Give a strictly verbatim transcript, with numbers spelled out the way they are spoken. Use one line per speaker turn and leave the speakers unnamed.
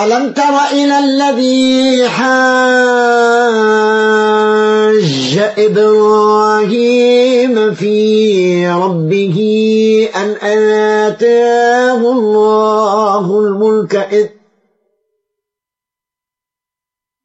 ألم تر إلى الذي حاج إبراهيم في ربه أن آتاه الله الملك إذ